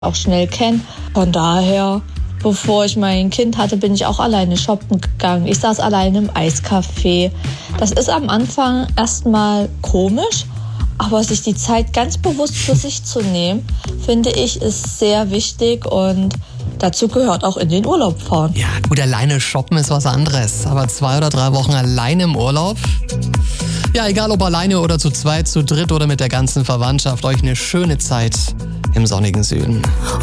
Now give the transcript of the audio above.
auch schnell kenne. Von daher, bevor ich mein Kind hatte, bin ich auch alleine shoppen gegangen. Ich saß alleine im Eiscafé. Das ist am Anfang erstmal komisch, aber sich die Zeit ganz bewusst für sich zu nehmen, finde ich, ist sehr wichtig und dazu gehört auch in den Urlaub fahren. Ja, gut, alleine shoppen ist was anderes, aber 2 oder 3 Wochen alleine im Urlaub? Ja, egal ob alleine oder zu zweit, zu dritt oder mit der ganzen Verwandtschaft, euch eine schöne Zeit im sonnigen Süden.